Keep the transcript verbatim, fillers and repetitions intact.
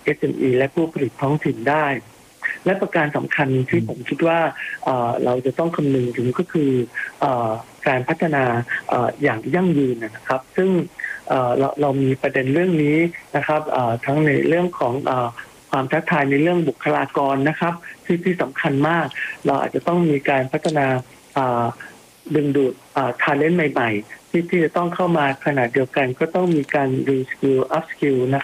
เอส เอ็ม อี และผู้ผลิตท้องถิ่นได้และประการสำคัญที่ผมคิดว่าเราจะต้องคำนึงถึงก็คือการพัฒนาอย่างยั่งยืนนะครับซึ่งเราเรามีประเด็นเรื่องนี้นะครับทั้งในเรื่องของความท้าทายในเรื่องบุคลากรนะครับที่ที่สำคัญมากเราอาจจะต้องมีการพัฒนาดึงดูดทาเลนต์ใหม่ๆที่ที่จะต้องเข้ามาขณะเดียวกันก็ต้องมีการรีสกิลอัพสกิล